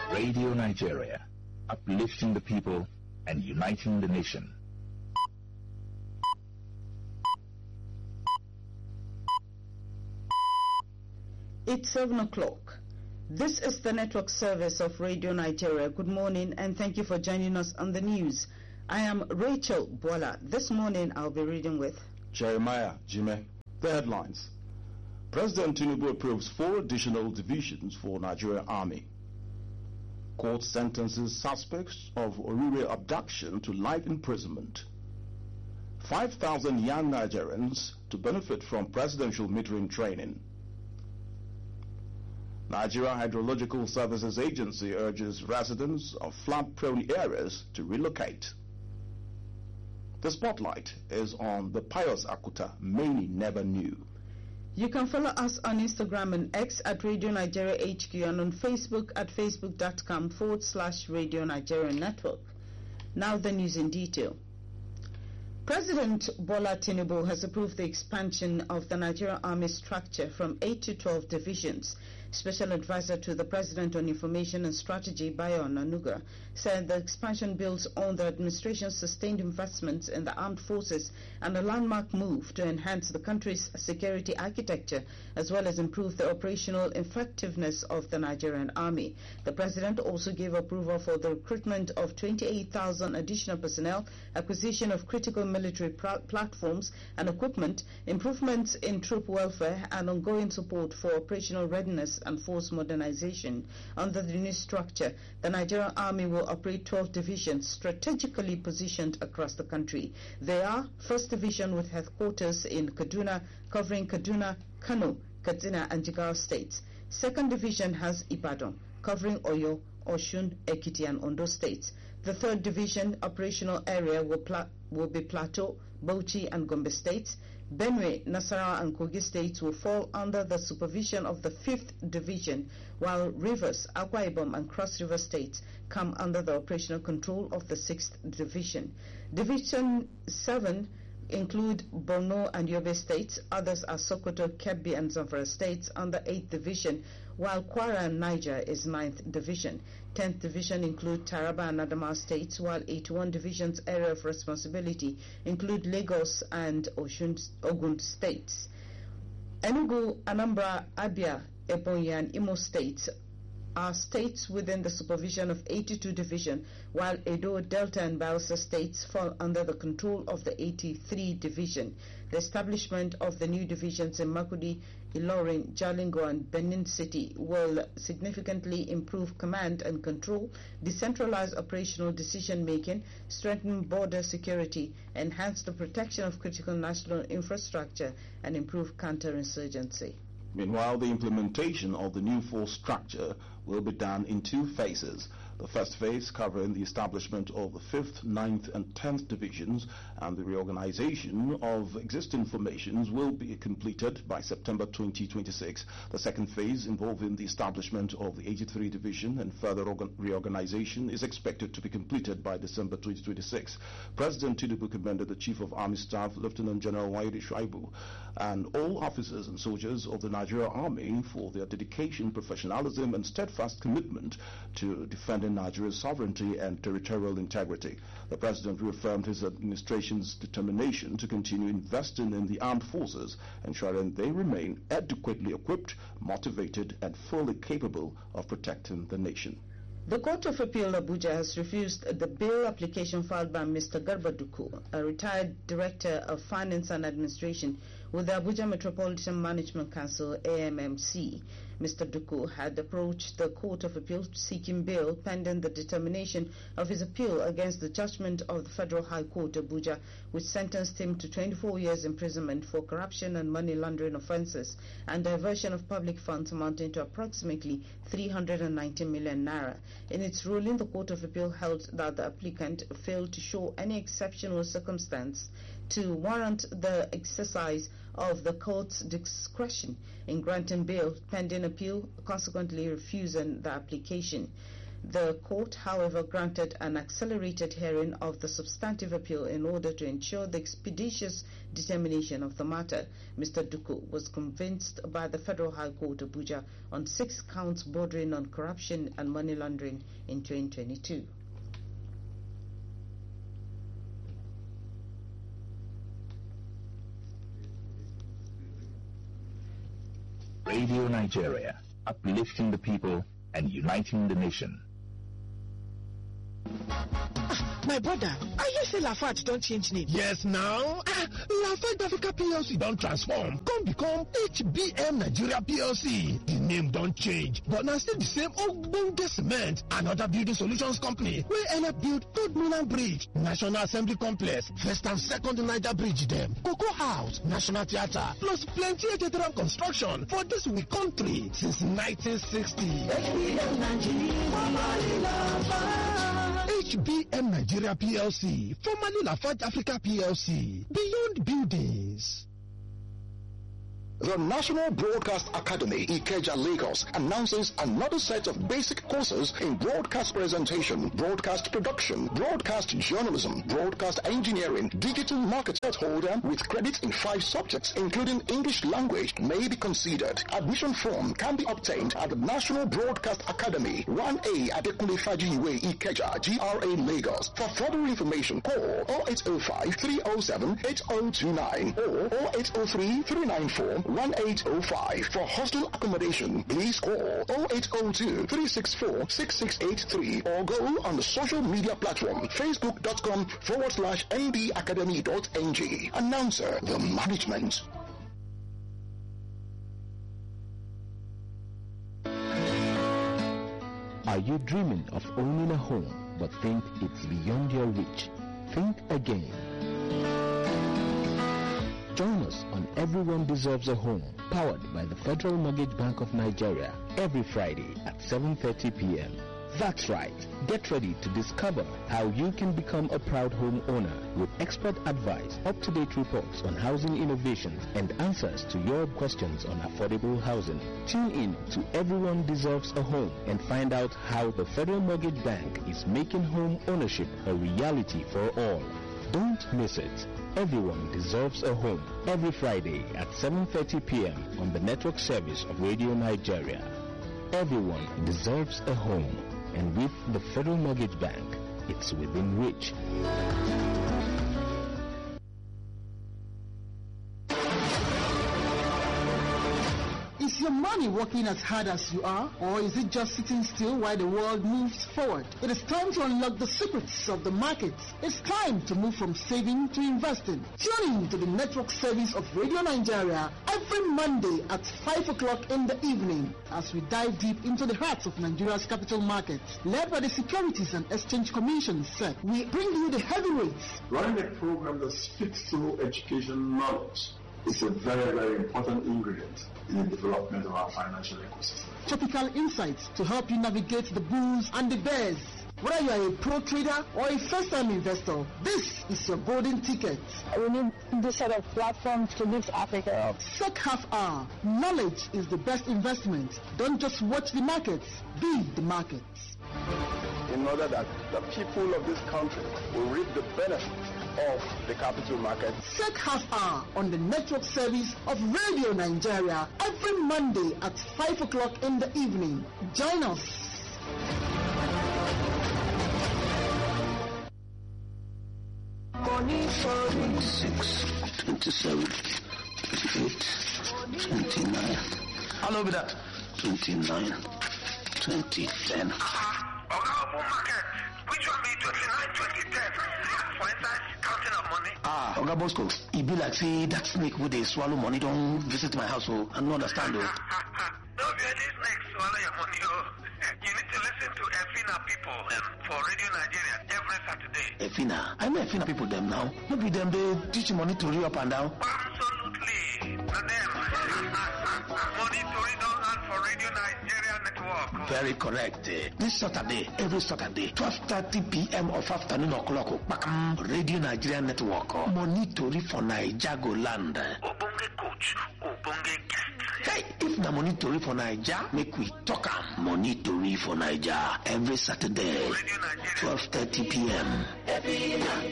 Radio Nigeria, uplifting the people and uniting the nation. It's 7 o'clock. This is the network service of Radio Nigeria. Good morning and thank you for joining us on the news. I am Rachel Bola. This morning I'll be reading with Jeremiah Jime. The headlines. President Tinubu approves 4 additional divisions for Nigerian Army. Court sentences suspects of Orire abduction to life imprisonment. 5,000 young Nigerians to benefit from presidential metering training. Nigeria Hydrological Services Agency urges residents of flood-prone areas to relocate. The spotlight is on the Pius Akuta many never knew. You can follow us on Instagram and X at Radio Nigeria HQ and on Facebook at facebook.com/Radio Nigeria Network. Now the news in detail. President Bola Tinubu has approved the expansion of the Nigerian Army structure from 8 to 12 divisions. Special Advisor to the President on Information and Strategy, Bayo Onanuga, said the expansion builds on the administration's sustained investments in the armed forces and a landmark move to enhance the country's security architecture as well as improve the operational effectiveness of the Nigerian Army. The President also gave approval for the recruitment of 28,000 additional personnel, acquisition of critical military platforms and equipment, improvements in troop welfare and ongoing support for operational readiness and force modernization. Under the new structure, the Nigerian Army will operate 12 divisions strategically positioned across the country. They are 1st Division with headquarters in Kaduna, covering Kaduna, Kano, Katsina and Jigawa states. 2nd Division has Ibadan, covering Oyo, Oshun, Ekiti and Ondo states. The 3rd Division operational area will be Plateau, Bauchi and Gombe states. Benue, Nasarawa and Kogi states will fall under the supervision of the 5th Division, while Rivers, Akwa Ibom and Cross River states come under the operational control of the 6th Division. Division 7 include Borno and Yobe states. Others are Sokoto, Kebbi and Zamfara states under 8th Division, while Kwara and Niger is 9th Division. 10th Division include Taraba and Adamawa states, while 81 Division's area of responsibility include Lagos and Ogun states. Enugu, Anambra, Abia, Ebonyi and Imo states are states within the supervision of 82 Division, while Edo, Delta and Bayelsa states fall under the control of the 83 Division. The establishment of the new divisions in Makurdi, Ilorin, Jalingo and Benin City will significantly improve command and control, decentralize operational decision-making, strengthen border security, enhance the protection of critical national infrastructure, and improve counterinsurgency. Meanwhile, the implementation of the new force structure will be done in 2 phases. The first phase, covering the establishment of the 5th, 9th and 10th Divisions and the reorganization of existing formations, will be completed by September 2026. The second phase, involving the establishment of the 83 Division and further reorganization, is expected to be completed by December 2026. President Tinubu commended the Chief of Army Staff, Lieutenant General Wayde Shaibu, and all officers and soldiers of the Nigerian Army for their dedication, professionalism and steadfast commitment to defending Nigeria's sovereignty and territorial integrity. The President reaffirmed his administration's determination to continue investing in the armed forces, ensuring they remain adequately equipped, motivated and fully capable of protecting the nation. The Court of Appeal Abuja has refused the bail application filed by Mr. Garba Duku, a retired Director of Finance and Administration with the Abuja Metropolitan Management Council, AMMC. Mr. Duku had approached the Court of Appeal seeking bail pending the determination of his appeal against the judgment of the Federal High Court, Abuja, which sentenced him to 24 years imprisonment for corruption and money laundering offences and diversion of public funds amounting to approximately 390 million naira. In its ruling, the Court of Appeal held that the applicant failed to show any exceptional circumstance to warrant the exercise of the court's discretion in granting bail pending appeal, consequently refusing the application. The court, however, granted an accelerated hearing of the substantive appeal in order to ensure the expeditious determination of the matter. Mr. Duku was convinced by the Federal High Court Abuja on 6 counts bordering on corruption and money laundering in 2022. Radio Nigeria, uplifting the people and uniting the nation. My brother, I hear say Lafarge don't change name. Yes, now. Lafarge Africa PLC don't transform. Come become HBM Nigeria PLC. The name don't change, but now still the same ogbonge cement and other building solutions company. We end up build Third Mainland Bridge, National Assembly Complex, First and Second Niger Bridge them, Cocoa House, National Theatre, plus plenty of construction for this we country since 1960. HBM Nigeria PLC, formerly Lafarge Africa PLC, Beyond Buildings. The National Broadcast Academy, Ikeja, Lagos, announces another set of basic courses in broadcast presentation, broadcast production, broadcast journalism, broadcast engineering, digital marketing holder with credits in 5 subjects, including English language, may be considered. Admission form can be obtained at the National Broadcast Academy, 1A Adekunle Fajiwe, Ikeja, GRA, Lagos. For further information, call 0805-307-8029 or 0803-394-1805. For hostel accommodation, please call 0802-364-6683 or go on the social media platform facebook.com/ndacademy.ng. Announcer, the management. Are you dreaming of owning a home but think it's beyond your reach? Think again. Join us on Everyone Deserves a Home, powered by the Federal Mortgage Bank of Nigeria, every Friday at 7:30 p.m. That's right. Get ready to discover how you can become a proud home owner with expert advice, up-to-date reports on housing innovations, and answers to your questions on affordable housing. Tune in to Everyone Deserves a Home and find out how the Federal Mortgage Bank is making home ownership a reality for all. Don't miss it. Everyone Deserves a Home, every Friday at 7:30 p.m. on the network service of Radio Nigeria. Everyone deserves a home, and with the Federal Mortgage Bank, it's within reach. Is your money working as hard as you are, or is it just sitting still while the world moves forward? It is time to unlock the secrets of the markets. It's time to move from saving to investing. Tune in to the network service of Radio Nigeria every Monday at 5 o'clock in the evening as we dive deep into the hearts of Nigeria's capital markets. Led by the Securities and Exchange Commission, SEC, we bring you the heavyweights. Running a program that speaks through education knowledge is a very, very important ingredient in the development of our financial ecosystem. Topical insights to help you navigate the bulls and the bears. Whether you are a pro trader or a first-time investor, this is your golden ticket. We need this set of platforms to lift Africa up. SEC Half Hour. Knowledge is the best investment. Don't just watch the markets, be the markets. In order that the people of this country will reap the benefits of the capital market. SEC Half Hour on the network service of Radio Nigeria every Monday at 5 o'clock in the evening. Join us. Money 46, 27, 28, 29. Hello, with that. 29, 2010. Which one be 29, 2010? For instance, counting of money. Oga Bosco, it be like say that snake with the swallow money don't visit my house, so I don't understand though. Don't be any snake swallow your money, oh. You need to listen to Efina people for Radio Nigeria every Saturday. Efina? I know Efina people them now. Maybe them they teach money to re up and down. Absolutely. And them. Money to read on hand for Radio Nigeria Network. Very correct. This Saturday, every Saturday, 12:30 p.m. of afternoon o'clock, Radio Nigeria Network. Money to read for Nijago land. Obonge coach, Obonge guest. Hey, if If na money tori for Naija, make we talk am. Money tori for Naija every Saturday, 12:30 p.m. every night.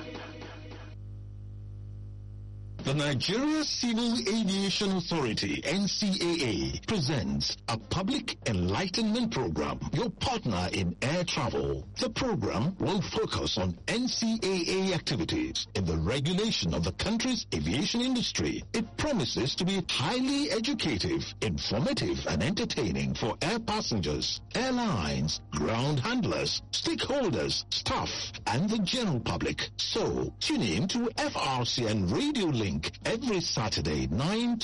The Nigeria Civil Aviation Authority, NCAA, presents a public enlightenment program, your partner in air travel. The program will focus on NCAA activities in the regulation of the country's aviation industry. It promises to be highly educative, informative, and entertaining for air passengers, airlines, ground handlers, stakeholders, staff, and the general public. So, tune in to FRCN Radio Link every Saturday, 9